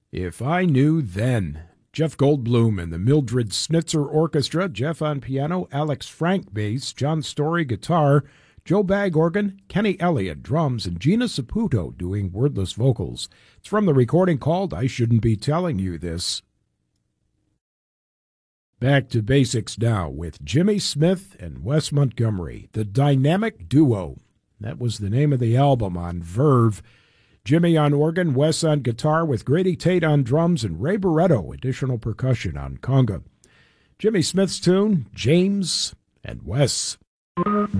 If I Knew Then. Jeff Goldblum and the Mildred Snitzer Orchestra, Jeff on piano, Alex Frank bass, John Story guitar, Joe Bagg organ, Kenny Elliott drums, and Gina Saputo doing wordless vocals. It's from the recording called I Shouldn't Be Telling You This. Back to basics now with Jimmy Smith and Wes Montgomery, the dynamic duo. That was the name of the album on Verve. Jimmy on organ, Wes on guitar with Grady Tate on drums and Ray Barretto, additional percussion on conga. Jimmy Smith's tune, James and Wes.